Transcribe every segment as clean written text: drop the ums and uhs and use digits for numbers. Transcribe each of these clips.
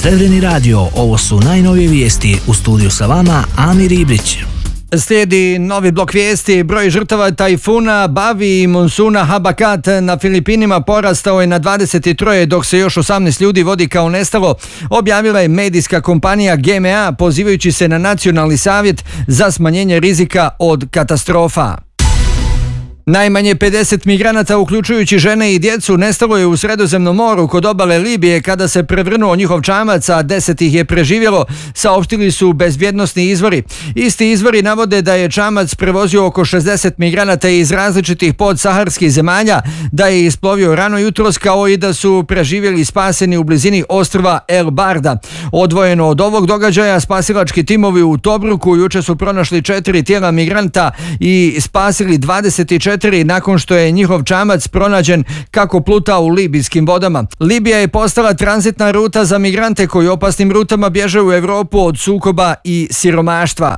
Stevreni radio, ovo su najnovije vijesti. U studiju sa vama Amir Ibrić. Slijedi novi blok vijesti. Broj žrtava tajfuna Bavi i monsuna Habakat na Filipinima porastao je na 23, dok se još 18 ljudi vodi kao nestalo, objavila je medijska kompanija GMA pozivajući se na Nacionalni savjet za smanjenje rizika od katastrofa. Najmanje 50 migranata, uključujući žene i djecu, nestalo je u Sredozemnom moru kod obale Libije kada se prevrnuo njihov čamac, a 10 ih je preživjelo, saopštili su bezbjednosni izvori. Isti izvori navode da je čamac prevozio oko 60 migranata iz različitih podsaharskih zemalja, da je isplovio rano jutros, kao i da su preživjeli i spaseni u blizini ostrva El Barda. Odvojeno od ovog događaja, spasilački timovi u Tobruku juče su pronašli 4 tijela migranta i spasili 24 nakon što je njihov čamac pronađen kako pluta u libijskim vodama. Libija je postala tranzitna ruta za migrante koji opasnim rutama bježe u Europu od sukoba i siromaštva.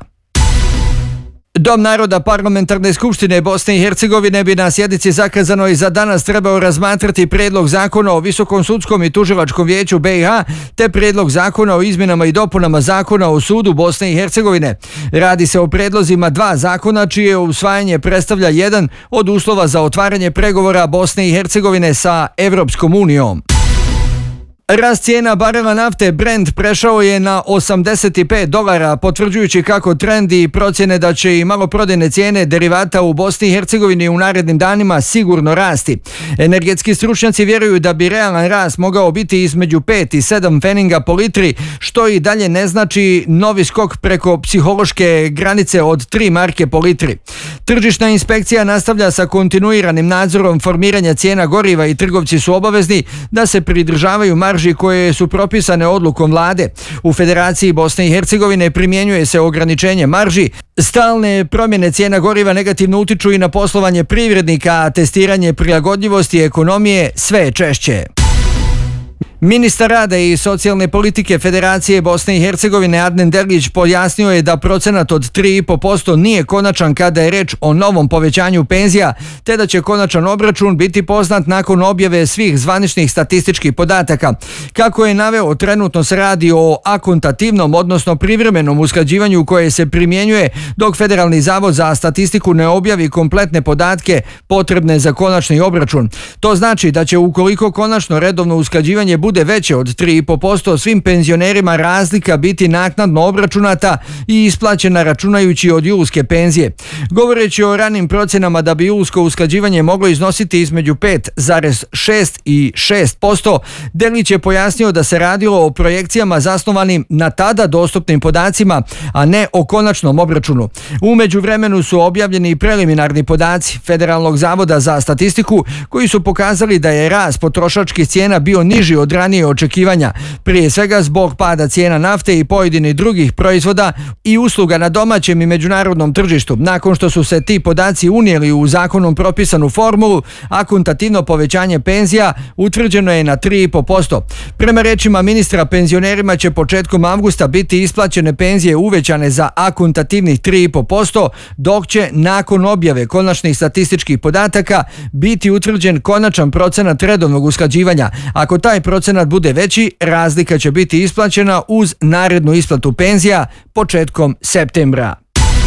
Dom naroda Parlamentarne skupštine Bosne i Hercegovine bi na sjednici zakazanoj za danas trebao razmatrati prijedlog zakona o Visokom sudskom i tužilačkom vijeću BiH te prijedlog zakona o izmjenama i dopunama zakona o sudu Bosne i Hercegovine. Radi se o prijedlozima dva zakona čije usvajanje predstavlja jedan od uslova za otvaranje pregovora Bosne i Hercegovine sa Evropskom unijom. Rast cijena barela nafte Brent prešao je na $85, potvrđujući kako trend i procjene da će i maloprodajne cijene derivata u Bosni i Hercegovini u narednim danima sigurno rasti. Energetski stručnjaci vjeruju da bi realan rast mogao biti između 5 i 7 pfeninga po litri, što i dalje ne znači novi skok preko psihološke granice od 3 marke po litri. Tržišna inspekcija nastavlja sa kontinuiranim nadzorom formiranja cijena goriva i trgovci su obavezni da se pridržavaju marži koje su propisane odlukom vlade. U Federaciji Bosne i Hercegovine primjenjuje se ograničenje marži. Stalne promjene cijena goriva negativno utiču i na poslovanje privrednika, a testiranje prilagodljivosti ekonomije sve je češće. Ministar rada i socijalne politike Federacije Bosne i Hercegovine Adnan Derlić pojasnio je da procenat od 3,5% nije konačan kada je reč o novom povećanju penzija, te da će konačan obračun biti poznat nakon objave svih zvaničnih statističkih podataka. Kako je naveo, trenutno se radi o akontativnom, odnosno privremenom usklađivanju koje se primjenjuje dok Federalni zavod za statistiku ne objavi kompletne podatke potrebne za konačni obračun. To znači da će ukoliko konačno redovno usklađivanje bude veće od 3,5%, svim penzionerima razlika biti naknadno obračunata i isplaćena računajući od julske penzije. Govoreći o ranim procjenama da bi julsko usklađivanje moglo iznositi između 5,6 i 6%, Derlić je pojasnio da se radilo o projekcijama zasnovanim na tada dostupnim podacima, a ne o konačnom obračunu. U međuvremenu su objavljeni i preliminarni podaci Federalnog zavoda za statistiku koji su pokazali da je rast potrošačkih cijena bio niži od ranije očekivanja, prije svega zbog pada cijena nafte i pojedinih drugih proizvoda i usluga na domaćem i međunarodnom tržištu. Nakon što su se ti podaci unijeli u zakonom propisanu formulu, akontativno povećanje penzija utvrđeno je na 3,5%. Prema rečima ministra, penzionerima će početkom avgusta biti isplaćene penzije uvećane za akontativnih 3,5%, dok će nakon objave konačnih statističkih podataka biti utvrđen konačan procenat redovnog usklađivanja. Ako taj procenat bude veći, razlika će biti isplaćena uz narednu isplatu penzija početkom septembra.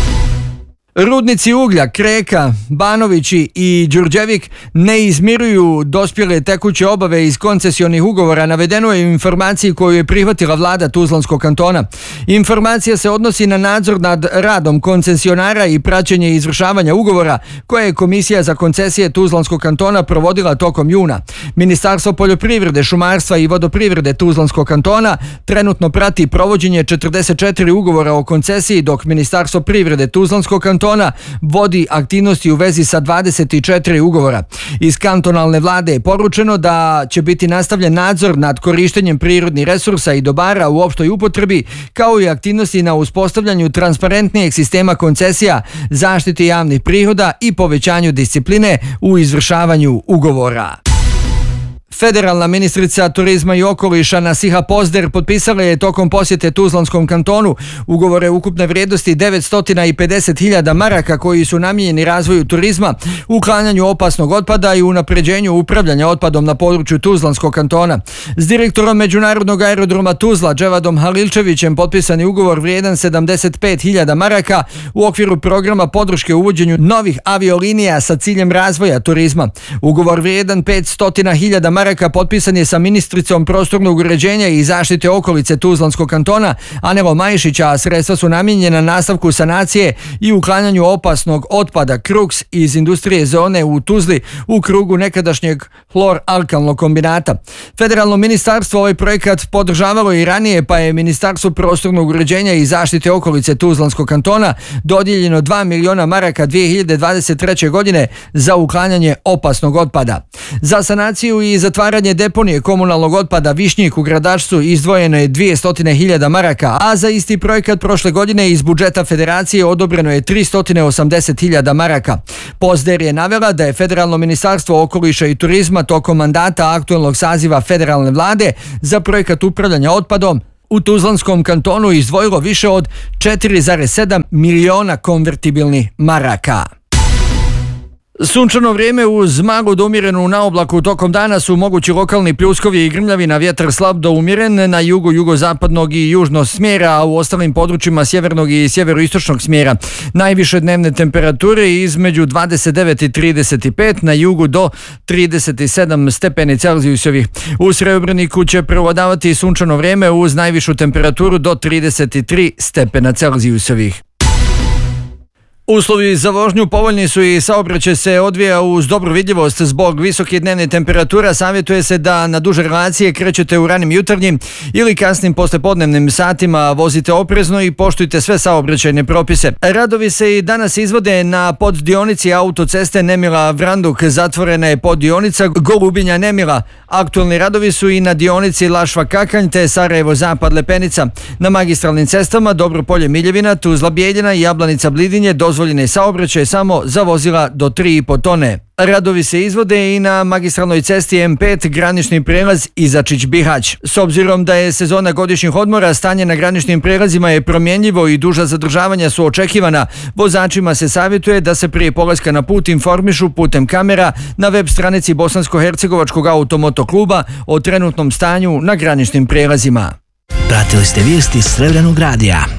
Rudnici uglja Kreka, Banovići i Đurđevik ne izmiruju dospjele tekuće obave iz koncesionih ugovora, navedeno je u informaciji koju je prihvatila vlada Tuzlanskog kantona. Informacija se odnosi na nadzor nad radom koncesionara i praćenje izvršavanja ugovora koje je Komisija za koncesije Tuzlanskog kantona provodila tokom juna. Ministarstvo poljoprivrede, šumarstva i vodoprivrede Tuzlanskog kantona trenutno prati provođenje 44 ugovora o koncesiji, dok Ministarstvo privrede Tuzlanskog kantona vodi aktivnosti u vezi sa 24 ugovora. Iz kantonalne vlade je poručeno da će biti nastavljen nadzor nad korištenjem prirodnih resursa i dobara u opštoj upotrebi, kao i aktivnosti na uspostavljanju transparentnijeg sistema koncesija, zaštiti javnih prihoda i povećanju discipline u izvršavanju ugovora. Federalna ministrica turizma i okoliša Nasiha Pozder potpisala je tokom posjete Tuzlanskom kantonu ugovore ukupne vrijednosti 950.000 maraka koji su namijenjeni razvoju turizma, uklanjanju opasnog otpada i unapređenju upravljanja otpadom na području Tuzlanskog kantona. S direktorom Međunarodnog aerodroma Tuzla Dževadom Halilčevićem potpisan je ugovor vrijedan 75.000 maraka u okviru programa podrške uvođenju novih aviolinija sa ciljem razvoja turizma. Ugovor vrijedan 500.000 maraka potpisan je sa ministricom prostornog uređenja i zaštite okolice Tuzlanskog kantona Anelo Majšića, a sredstva su namijenjena nastavku sanacije i uklanjanju opasnog otpada Kruks iz industrije zone u Tuzli u krugu nekadašnjeg hlor-alkalnog kombinata. Federalno ministarstvo ovaj projekat podržavalo i ranije, pa je Ministarstvo prostornog uređenja i zaštite okolice Tuzlanskog kantona dodijeljeno 2 miliona maraka 2023. godine za uklanjanje opasnog otpada. Za sanaciju i zatvaranje deponije komunalnog otpada Višnjik u Gradačcu izdvojeno je 200.000 maraka, a za isti projekat prošle godine iz budžeta federacije odobreno je 380.000 maraka. Pozder je navela da je Federalno ministarstvo okoliša i turizma tokom mandata aktuelnog saziva federalne vlade za projekat upravljanja otpadom u Tuzlanskom kantonu izdvojilo više od 4,7 miliona konvertibilnih maraka. Sunčano vrijeme uz malu do umjerenu naoblaku tokom dana su mogući lokalni pljuskovi i grmljavina, vjetar slab do umjeren na jugu, jugozapadnog i južnog smjera, a u ostalim područjima sjevernog i sjeveroistočnog smjera. Najviše dnevne temperature između 29 i 35, na jugu do 37 stepeni Celzijusovih. U Srebreniku će prevladavati sunčano vrijeme uz najvišu temperaturu do 33 stepena Celzijusovih. Uslovi za vožnju povoljni su i saobraćaj se odvija uz dobru vidljivost. Zbog visoke dnevne temperatura savjetuje se da na duže relacije krećete u ranim jutarnjim ili kasnim poslijepodnevnim satima, vozite oprezno i poštujte sve saobraćajne propise. Radovi se i danas izvode na poddionici autoceste Nemila-Vranduk, zatvorena je poddionica Golubinja-Nemila. Aktualni radovi su i na dionici Lašva-Kakanj te Sarajevo-Zapad-Lepenica. Na magistralnim cestama Dobropolje-Miljevina, Tuzla-Bijeljina i Jablanica-Blidinje dozvoljen je saobraćaj samo za vozila do 3,5 tone. Radovi se izvode i na magistralnoj cesti M5 granični prijelaz Izačić-Bihać. S obzirom da je sezona godišnjih odmora, stanje na graničnim prijelazima je promjenjivo i duža zadržavanja su očekivana. Vozačima se savjetuje da se prije polaska na put informišu putem kamera na web stranici Bosansko-hercegovačkog automotokluba o trenutnom stanju na graničnim prijelazima. Pratili ste vijesti Srebrnog radija.